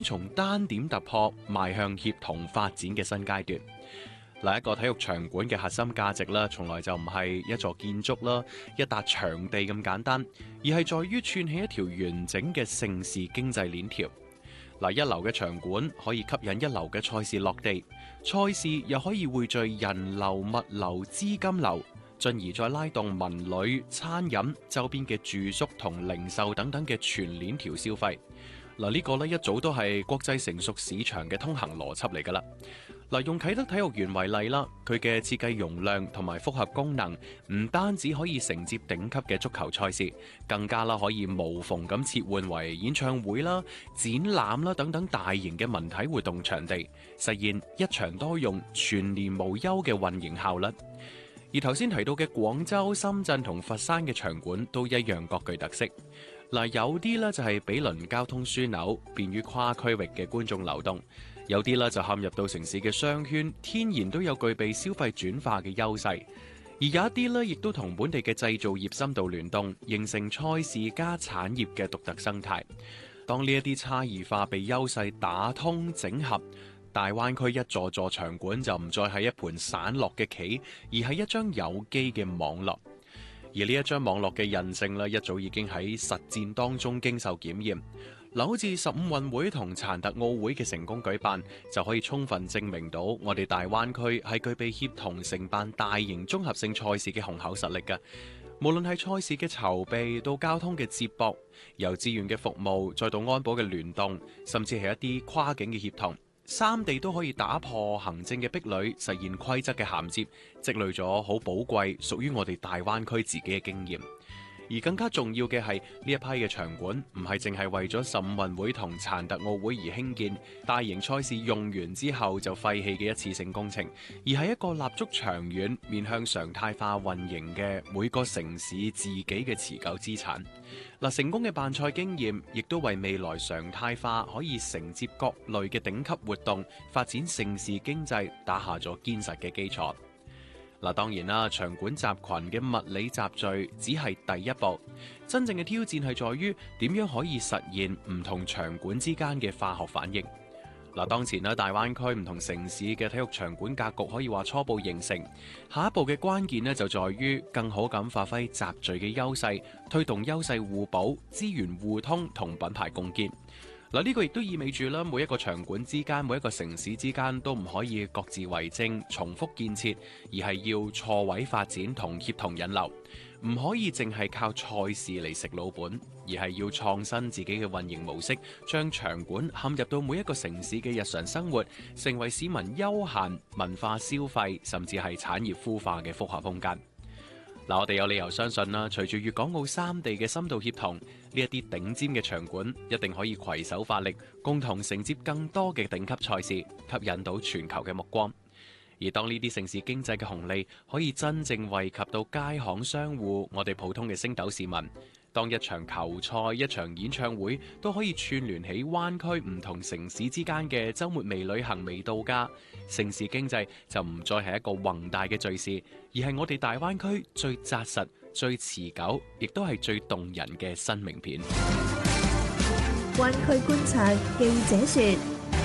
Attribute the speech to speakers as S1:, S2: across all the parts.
S1: 從單點突破邁向協同發展嘅新階段。嗱，一個體育場館嘅核心價值啦，從來就唔係一座建築啦、一笪場地咁簡單，而係在於串起一條完整嘅盛事經濟鏈條。嗱，一流嘅場館可以吸引一流嘅賽事落地，賽事又可以匯聚人流、物流、資金流，進而再拉動文旅、餐飲、周邊嘅住宿同零售等等嘅全鏈條消費。嗱，呢個一早都係國際成熟市場嘅通行邏輯嚟㗎啦。嗱，用啟德體育園為例啦，佢嘅設計容量同埋複合功能，唔單止可以承接頂級嘅足球賽事，更加可以無縫咁切換為演唱會啦、展覽啦等等大型嘅文體活動場地，實現一場多用、全年無休嘅運營效率。而頭先提到嘅廣州、深圳同佛山嘅場館都一樣各具特色。嗱，有啲就係毗鄰交通樞紐，便於跨區域嘅觀眾流動；有啲就陷入到城市嘅商圈，天然都有具備消費轉化嘅優勢。而有一啲亦都同本地嘅製造業深度聯動，形成賽事加產業嘅獨特生態。當呢一啲差異化被優勢打通整合，大灣區一座座場館就唔再係一盤散落嘅棋，而係一張有機嘅網絡。而呢一張網絡嘅韌性一早已經喺實戰當中經受檢驗。嗱，好似15運會同殘特奧會嘅成功舉辦，就可以充分證明到我哋大灣區係具備協同承辦大型綜合性賽事嘅雄厚實力嘅。無論係賽事嘅籌備到交通嘅接駁，由志願嘅服務再到安保嘅聯動，甚至係一啲跨境嘅協同，三地都可以打破行政嘅壁壘，實現規則嘅銜接，積累咗好寶貴屬於我哋大灣區自己嘅經驗。而更加重要嘅係呢一批嘅場館唔係淨係為咗15運會同殘特奧會而興建，大型賽事用完之後就廢棄嘅一次性工程，而係一個立足長遠、面向常態化運營嘅每個城市自己嘅持久資產。嗱，成功嘅辦賽經驗亦都為未來常態化可以承接各類嘅頂級活動、發展盛事經濟打下咗堅實嘅基礎。嗱，當然啦，場館集群嘅物理集聚只係第一步，真正嘅挑戰係在於點樣可以實現唔同場館之間嘅化學反應。嗱，當前大灣區唔同城市嘅體育場館格局可以話初步形成，下一步嘅關鍵就在於更好咁發揮集聚嘅優勢，推動優勢互補、資源互通同品牌共建。嗱，呢個亦都意味住啦，每一個場館之間、每一個城市之間都唔可以各自為政、重複建設，而係要錯位發展同協同引流，唔可以淨係靠賽事嚟食老本，而係要創新自己嘅運營模式，將場館嵌入到每一個城市嘅日常生活，成為市民休閒、文化消費甚至係產業孵化嘅複合空間。嗱，我哋有理由相信啦，隨住粵港澳三地嘅深度協同，呢一啲頂尖嘅場館一定可以攜手發力，共同承接更多嘅頂級賽事，吸引到全球嘅目光。而當呢啲城市經濟嘅紅利可以真正惠及到街巷商戶，我哋普通嘅星斗市民，當一場球賽、一場演唱會都可以串聯起灣區唔同城市之間嘅週末微旅行、微度假，城市經濟就唔再係一個宏大嘅敘事，而係我哋大灣區最紮實、最持久，亦都係最動人嘅新名片。
S2: 灣區觀察，記者說。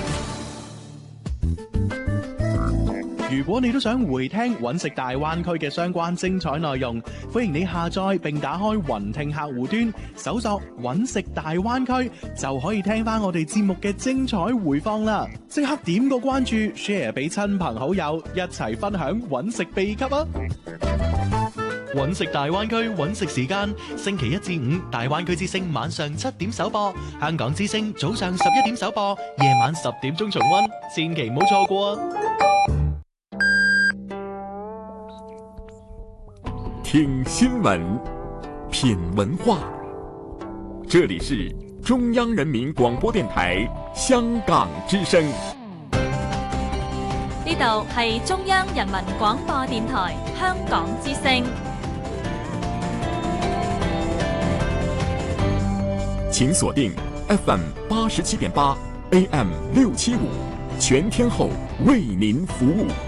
S3: 如果你都想回聽揾食大灣區嘅相關精彩內容，歡迎你下載並打開雲聽客戶端，搜索揾食大灣區，就可以聽翻我哋節目嘅精彩回放啦！即刻點個關注 ，share 俾親朋好友，一齊分享揾食秘笈啊！揾食大灣區揾食時間，星期一至五大灣區之聲晚上7點首播，香港之聲早上11點首播，夜晚10點鐘重溫，千祈唔好錯過啊！
S4: 聽新聞，品文化，這裡是中央人民廣播電台香港之聲。
S5: 呢度係中央人民廣播電台香港之聲。
S4: 請鎖定 FM 87.8 AM 675，全天候為您服務。